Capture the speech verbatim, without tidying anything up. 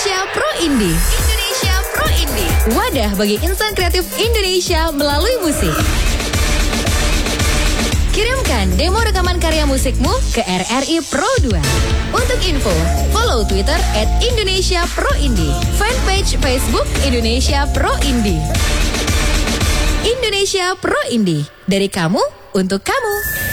Indonesia Pro Indie. Indonesia Pro Indie. Wadah bagi insan kreatif Indonesia melalui musik. Kirimkan demo rekaman karya musikmu ke R R I Pro dua. Untuk info, follow Twitter at Indonesia Pro Indie, fanpage Facebook Indonesia Pro Indie. Indonesia Pro Indie, dari kamu untuk kamu.